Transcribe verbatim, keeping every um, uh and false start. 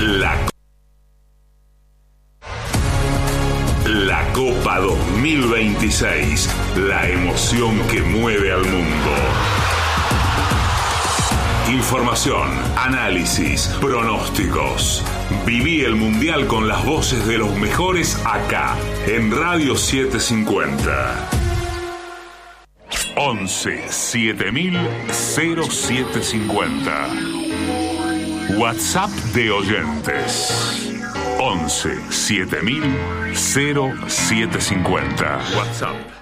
La, la Copa dos mil veintiséis, la emoción que mueve al mundo. Información, análisis, pronósticos. Viví el Mundial con las voces de los mejores acá, en Radio setecientos cincuenta. once siete mil siete cincuenta. WhatsApp de oyentes. once siete mil siete cincuenta. WhatsApp.